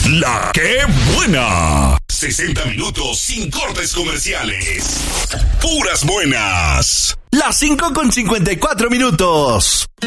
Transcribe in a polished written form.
La que buena. 60 minutos sin cortes comerciales. Puras buenas. Las 5:54 minutos.